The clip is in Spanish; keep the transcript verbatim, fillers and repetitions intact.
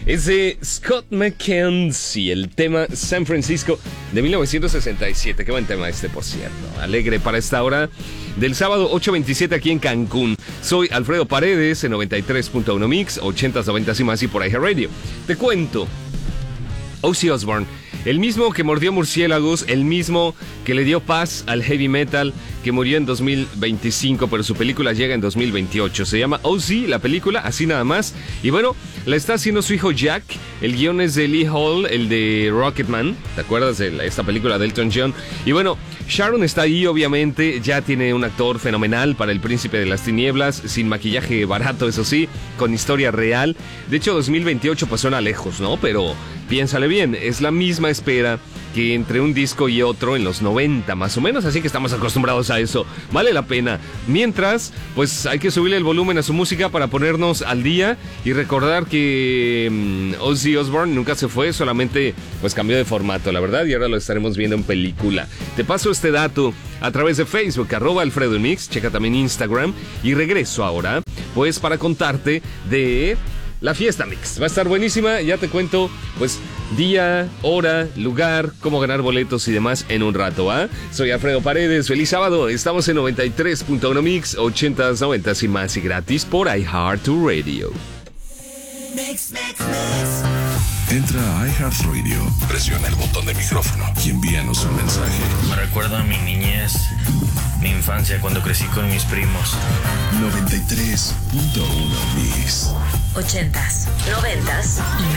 Es de Scott McKenzie, el tema San Francisco de mil novecientos sesenta y siete. Qué buen tema este, por cierto. Alegre para esta hora del sábado ocho veintisiete aquí en Cancún. Soy Alfredo Paredes en noventa y tres punto uno Mix, ochentas, noventas y más y por iHeartRadio. Te cuento. Ozzy Osbourne, el mismo que mordió murciélagos, el mismo que le dio paz al heavy metal, que murió en dos mil veinticinco, pero su película llega en dos mil veintiocho. Se llama Ozzy, la película, así nada más. Y bueno, la está haciendo su hijo Jack. El guion es de Lee Hall, el de Rocketman. ¿Te acuerdas de esta película de Elton John? Y bueno, Sharon está ahí, obviamente. Ya tiene un actor fenomenal para El Príncipe de las Tinieblas, sin maquillaje barato, eso sí, con historia real. De hecho, dos mil veintiocho pues suena lejos, ¿no? Pero piénsale bien, es la misma espera que entre un disco y otro en los noventa más o menos, así que estamos acostumbrados a eso. Vale la pena. Mientras, pues hay que subirle el volumen a su música para ponernos al día y recordar que um, Ozzy Osbourne nunca se fue, solamente pues cambió de formato, la verdad, y ahora lo estaremos viendo en película. Te paso este dato a través de Facebook, arroba Alfredo Mix, checa también Instagram, y regreso ahora pues para contarte de la Fiesta Mix. Va a estar buenísima, ya te cuento pues día, hora, lugar, cómo ganar boletos y demás en un rato, ¿ah? Soy Alfredo Paredes, feliz sábado, estamos en noventa y tres punto uno Mix, ochentas, noventas y más y gratis por iHeartRadio. Mix, mix, mix. Entra a iHeartRadio, presiona el botón de micrófono y envíanos un mensaje. Me recuerda a mi niñez, mi infancia cuando crecí con mis primos. noventa y tres punto uno Mix. Ochentas, noventas y